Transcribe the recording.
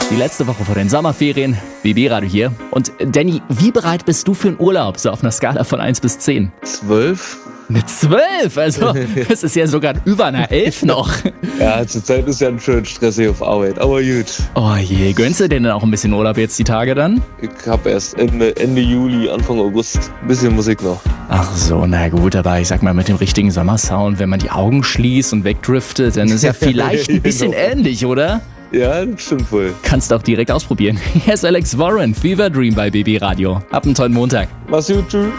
Die letzte Woche vor den Sommerferien. BB Radio hier. Und Danny, wie bereit bist du für einen Urlaub? So auf einer Skala von 1 bis 10. 12? Eine 12? Also, das ist ja sogar über einer 11 noch. Ja, zurzeit ist ja schön stressig auf Arbeit, aber gut. Oh je, gönnst du dir denn auch ein bisschen Urlaub jetzt die Tage dann? Ich habe erst Ende Juli, Anfang August ein bisschen Musik noch. Ach so, na gut, aber ich sag mal, mit dem richtigen Sommersound, wenn man die Augen schließt und wegdriftet, dann ist ja vielleicht ein bisschen ähnlich, oder? Ja, das stimmt wohl. Kannst auch direkt ausprobieren. Hier ist Alex Warren, Fever Dream bei BB Radio. Hab einen tollen Montag. Mach's gut, tschüss.